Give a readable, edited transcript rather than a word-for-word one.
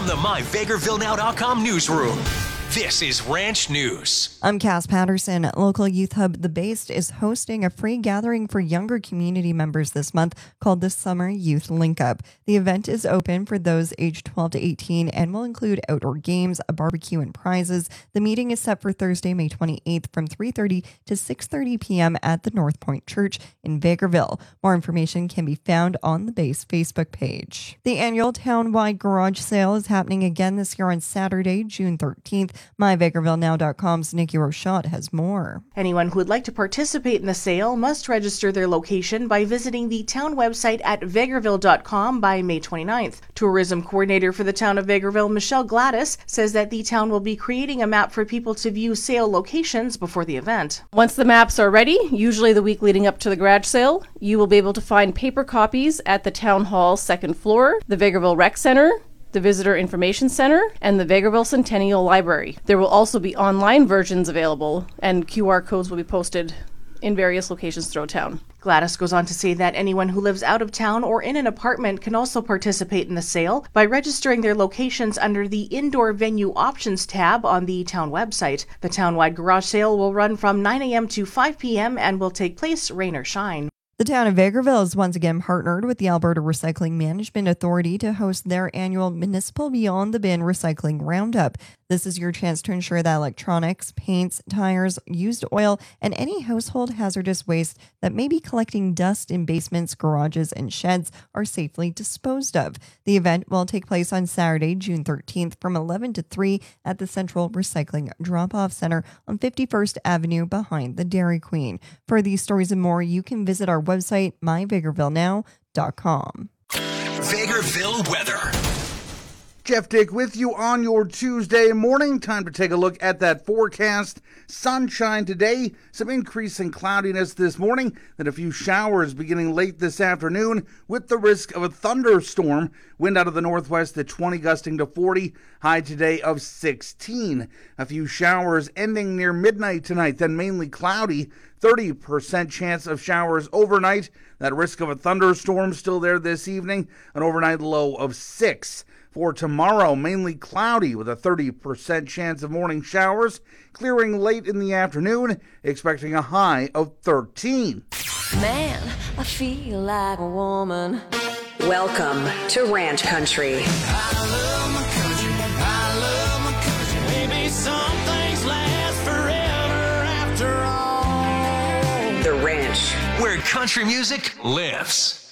from the MyVegrevilleNow.com newsroom, this is Ranch News. I'm Cass Patterson. Local youth hub The Based is hosting a free gathering for younger community members this month called the Summer Youth Link Up. The event is open for those aged 12 to 18 and will include outdoor games, a barbecue, and prizes. The meeting is set for Thursday, May 28th from 3:30 to 6:30 p.m. at the North Point Church in Vegreville. More information can be found on the Base Facebook page. The annual town-wide garage sale is happening again this year on Saturday, June 13th. MyVegrevilleNow.com's Nikki Rochette has more. Anyone who would like to participate in the sale must register their location by visiting the town website at vegreville.com by May 29th. Tourism coordinator for the town of Vegreville, Michelle Gladys, says that the town will be creating a map for people to view sale locations before the event. Once the maps are ready, usually the week leading up to the garage sale, you will be able to find paper copies at the town hall second floor, the Vegreville Rec Center, the Visitor Information Center, and the Vegreville Centennial Library. There will also be online versions available, and QR codes will be posted in various locations throughout town. Gladys goes on to say that anyone who lives out of town or in an apartment can also participate in the sale by registering their locations under the Indoor Venue Options tab on the town website. The town-wide garage sale will run from 9 a.m. to 5 p.m. and will take place rain or shine. The town of Vegreville has once again partnered with the Alberta Recycling Management Authority to host their annual Municipal Beyond the Bin Recycling Roundup. This is your chance to ensure that electronics, paints, tires, used oil, and any household hazardous waste that may be collecting dust in basements, garages, and sheds are safely disposed of. The event will take place on Saturday, June 13th from 11 to 3 at the Central Recycling Drop-Off Center on 51st Avenue behind the Dairy Queen. For these stories and more, you can visit our website, myvegrevillenow.com. Vegreville weather. Jeff Dick with you on your Tuesday morning. Time to take a look at that forecast. Sunshine today, some increasing cloudiness this morning, then a few showers beginning late this afternoon with the risk of a thunderstorm. Wind out of the northwest at 20, gusting to 40, high today of 16. A few showers ending near midnight tonight, then mainly cloudy. 30% chance of showers overnight. That risk of a thunderstorm still there this evening, an overnight low of 6. For tomorrow, mainly cloudy with a 30% chance of morning showers, clearing late in the afternoon, expecting a high of 13. Man, I feel like a woman. Welcome to Ranch Country. I love my country, I love my country. Maybe some things last forever after all. The Ranch, Where country music lives.